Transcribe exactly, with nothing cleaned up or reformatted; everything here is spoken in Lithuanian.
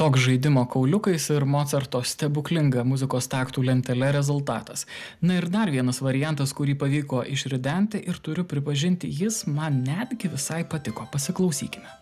Toks žaidimo kauliukais ir Mozarto stebuklinga muzikos taktų lentele rezultatas. Na ir dar vienas variantas, kurį pavyko išridenti ir turiu pripažinti, jis man netgi visai patiko. Pasiklausykime.